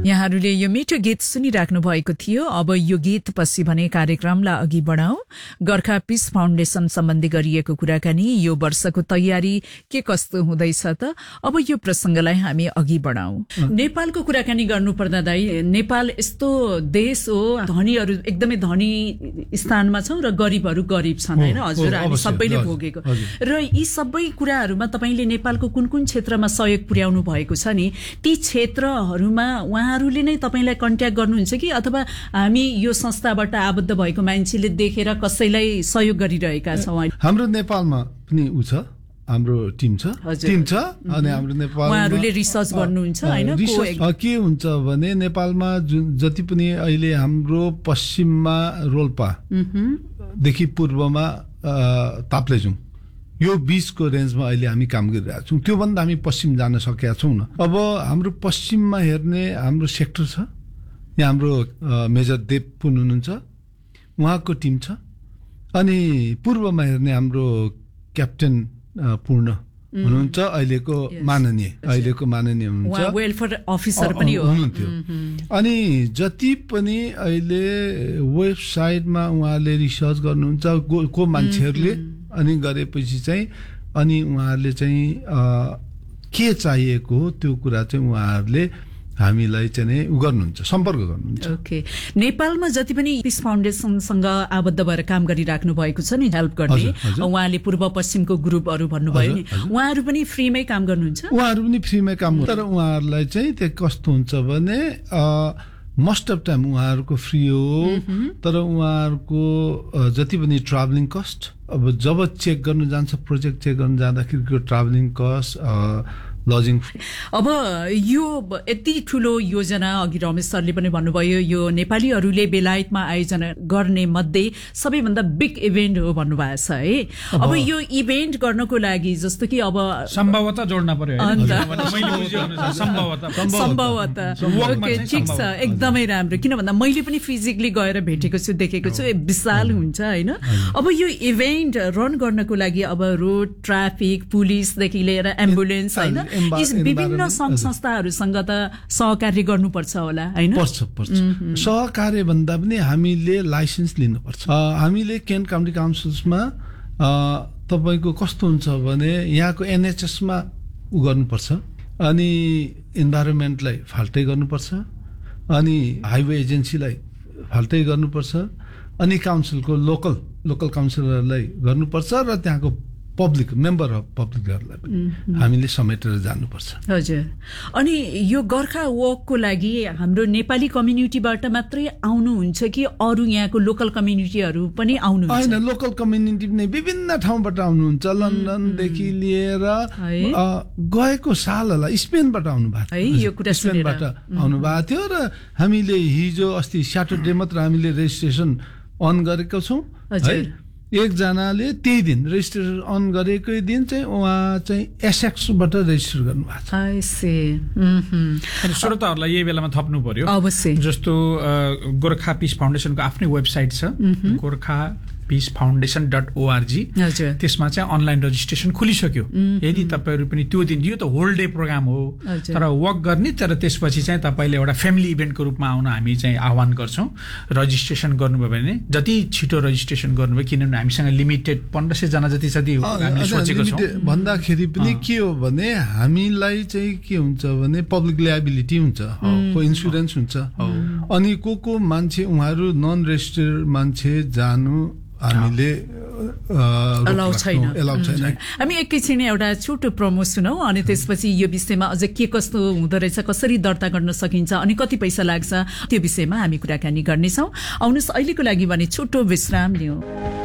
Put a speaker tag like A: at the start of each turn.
A: यहाँहरूले यो मिठो गीत सुनिराख्नु भएको थियो। अब यो गीतपछि भने कार्यक्रमलाई अघि बढाउँ। गोर्खा पीस फाउन्डेशन सम्बन्धी गरिएको कुराकानी, यो वर्षको तयारी के कस्तो हुँदैछ त, अब यो प्रसंगलाई हामी अघि बढाउँ। नेपालको कुराकानी गर्नुपर्दा दाइ, नेपाल यस्तो देश हो, धनीहरू एकदमै धनी स्थानमा छौं र गरिबहरू गरिब छन् हैन हजुर, हामी सबैले भोगेको। र यी सबै कुराहरूमा तपाईले नेपालको कुन कुन क्षेत्रमा सहयोग पुर्याउनु भएको छ नि, ती क्षेत्रहरूमा उहाँहरूले नै तपाईलाई कन्ट्याक्ट गर्नुहुन्छ कि अथवा हामी यो संस्थाबाट आबद्ध भएको मान्छेले देखेर कसैलाई सहयोग गरिरहेका छौं?
B: हाम्रो नेपालमा पनि छ, हाम्रो टिम छ अनि हाम्रो नेपालमा
A: उहाँहरूले रिसर्च गर्नुहुन्छ हैन?
B: के हुन्छ भने नेपालमा जति पनि अहिले हाम्रो पश्चिममा रोल्पा देखि पूर्वमा ताप्लेजुङ, यो बीचको रेन्जमा अहिले हामी काम गरिरहेका छौँ। त्यो भन्दा हामी पश्चिम जान सकेका छौँ न। अब हाम्रो पश्चिममा हेर्ने हाम्रो सेक्टर छ, यहाँ हाम्रो मेजर देव पुन हुनुहुन्छ, उहाँको टिम छ। अनि पूर्वमा हेर्ने हाम्रो क्याप्टेन पूर्ण हुनुहुन्छ, अहिलेको माननीय हुनुहुन्छ,
A: वेलफेयर अफिसर पनि
B: हुनुहुन्थ्यो। अनि जति पनि अहिले वेबसाइटमा उहाँले रिसर्च गर्नुहुन्छ को मान्छेहरूले, अनि गरेपछि चाहिँ अनि उहाँहरूले चाहिँ के चाहिएको हो त्यो कुरा चाहिँ उहाँहरूले हामीलाई चाहिँ गर्नुहुन्छ, सम्पर्क गर्नुहुन्छ।
A: ओके, नेपालमा जति पनि पीस फाउन्डेसनसँग आबद्ध भएर काम गरिराख्नु भएको छ नि, हेल्प गर्ने, उहाँले पूर्व पश्चिमको ग्रुपहरू भन्नुभयो नि, उहाँहरू पनि फ्रीमै काम गर्नुहुन्छ?
B: उहाँहरू पनि फ्रीमै काम गर्नुहुन्छ, तर उहाँहरूलाई चाहिँ त्यो कस्तो हुन्छ भने मोस्ट अफ टाइम उहाँहरूको फ्री हो, तर उहाँहरूको जति पनि ट्राभलिङ कस्ट, अब जब चेक गर्नु जान्छ, प्रोजेक्ट चेक गर्नु जाँदाखेरिको ट्राभलिङ कस्ट, लजिङ।
A: अब यो यति ठुलो योजना, अघि रमेश सरले पनि भन्नुभयो, यो नेपालीहरूले बेलायतमा आयोजना गर्ने मध्ये सबैभन्दा बिग इभेन्ट हो भन्नुभएको छ है। अब यो इभेन्ट गर्नको लागि जस्तो कि अब
C: सम्भवतः जोड्न पर्यो,
A: सम्भवतः ओके, ठिक छ, एकदमै राम्रो। किन भन्दा मैले पनि फिजिकली गएर भेटेको छु, देखेको छु, विशाल हुन्छ हैन। अब यो इभेन्ट रन गर्नको लागि अब रोड ट्राफिक पुलिसदेखि लिएर एम्बुलेन्स हैन, विभिन्न संघ संस्थाहरूसँग त सहकार्य गर्नुपर्छ होला हैन?
B: पर्छ। सहकार्य भन्दा पनि हामीले लाइसेन्स लिनुपर्छ। हामीले केन्ट काउन्टी काउन्सिल्समा तपाईको कस्तो हुन्छ भने यहाँको एनएचएसमा गर्नुपर्छ, अनि इन्भाइरोमेन्टलाई फाल्टै गर्नुपर्छ, अनि हाइवे एजेन्सीलाई फाल्टै गर्नुपर्छ, अनि काउन्सिलको लोकल काउन्सिलरलाई गर्नुपर्छ, र त्यहाँको पब्लिक मेम्बर अफ पब्लिकहरूलाई पनि हामीले समेटेर जानुपर्छ।
A: हजुर। अनि यो गोर्खा वकको लागि हाम्रो नेपाली कम्युनिटीबाट मात्रै आउनुहुन्छ कि अरू यहाँको लोकल कम्युनिटीहरू पनि आउनुहुन्छ?
B: हैन, लोकल कम्युनिटी पनि विभिन्न ठाउँबाट आउनुहुन्छ, लन्डनदेखि लिएर गएको साल होला स्पेनबाट आउनु भएको
A: थियो, यो कुरा
B: स्पेनबाट आउनु भएको थियो। र हामीले हिजो अस्ति स्याटरडे मात्र हामीले रेजिस्ट्रेसन अन गरेको छौँ है। एकजनाले त्यही दिन रेजिस्ट्रेसन अन गरेकै दिन चाहिँ उहाँ चाहिँ एसएक्सबाट रेजिस्टर गर्नुभएको
A: छ।
C: श्रोताहरूलाई यही बेलामा थप्नु पर्यो
A: अवश्य,
C: जस्तो गोर्खा पीस फाउन्डेसनको आफ्नै वेबसाइट छ, गोर्खा peacefoundation.org, त्यसमा चाहिँ अनलाइन रजिस्ट्रेसन खुलिसक्यो। यदि तपाईहरु पनि त्यो दिन, यो त होल डे प्रोग्राम हो, तर वक गर्ने, तर त्यसपछि चाहिँ तपाईले एउटा फ्यामिली इभेन्टको रूपमा आउन हामी चाहिँ आह्वान गर्छौं। रजिस्ट्रेसन गर्नुभयो भने जति छिटो रजिस्ट्रेसन गर्नुभयो, किनभने हामीसँग लिमिटेड 1500 जना जति छ, हामीले सोचेको छौं।
B: भन्दाखेरि पनि के हो भने हामीलाई चाहिँ के हुन्छ भने पब्लिक लायबिलिटी हुन्छ, को इन्स्योरेन्स हुन्छ, अनि को मान्छे उहाँहरु नन रेजिस्टर्ड मान्छे जानु हामीले
A: अलाउ छैन। हामी एकैछिन एउटा छोटो प्रोमो सुनौं, अनि त्यसपछि यो विषयमा अझ के कस्तो हुँदो रहेछ, कसरी दर्ता गर्न सकिन्छ, अनि कति पैसा लाग्छ, त्यो विषयमा हामी कुराकानी गर्नेछौं। आउनुस्, अहिलेको लागि भने छोटो विश्राम लियौं।